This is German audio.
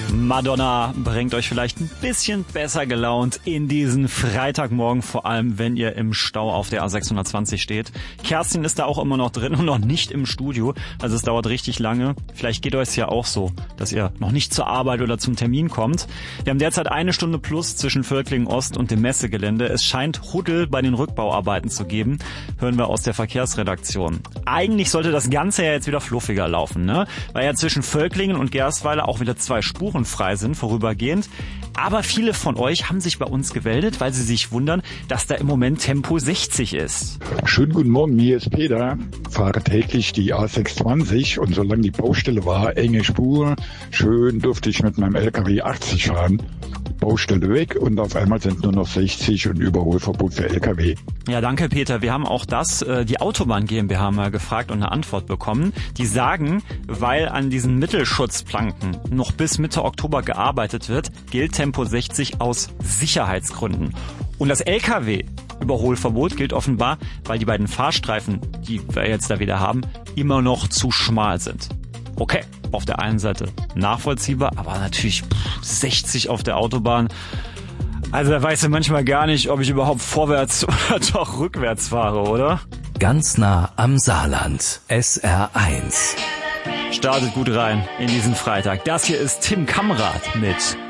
Madonna bringt euch vielleicht ein bisschen besser gelaunt in diesen Freitagmorgen, vor allem wenn ihr im Stau auf der A620 steht. Kerstin ist da auch immer noch drin und noch nicht im Studio, also es dauert richtig lange. Vielleicht geht euch ja auch so, dass ihr noch nicht zur Arbeit oder zum Termin kommt. Wir haben derzeit 1 Stunde plus zwischen Völklingen Ost und dem Messegelände. Es scheint Huddel bei den Rückbauarbeiten zu geben, hören wir aus der Verkehrsredaktion. Eigentlich sollte das Ganze ja jetzt wieder fluffiger laufen, ne? Weil ja zwischen Völklingen und Gerstweiler auch wieder 2 Spuren frei sind, vorübergehend. Aber viele von euch haben sich bei uns gemeldet, weil sie sich wundern, dass da im Moment Tempo 60 ist. Schönen guten Morgen, hier ist Peter. Fahre täglich die A620 und solange die Baustelle war, enge Spur, schön durfte ich mit meinem LKW 80 fahren. Baustelle weg und auf einmal sind nur noch 60 und Überholverbot für LKW. Ja, danke Peter. Wir haben auch die Autobahn GmbH mal gefragt und eine Antwort bekommen. Die sagen, weil an diesen Mittelschutzplanken noch bis Mitte Oktober gearbeitet wird, gilt Tempo 60 aus Sicherheitsgründen. Und das LKW-Überholverbot gilt offenbar, weil die beiden Fahrstreifen, die wir jetzt da wieder haben, immer noch zu schmal sind. Okay, auf der einen Seite nachvollziehbar, aber natürlich 60 auf der Autobahn. Also da weißt du manchmal gar nicht, ob ich überhaupt vorwärts oder doch rückwärts fahre, oder? Ganz nah am Saarland. SR1. Startet gut rein in diesen Freitag. Das hier ist Tim Kamrath mit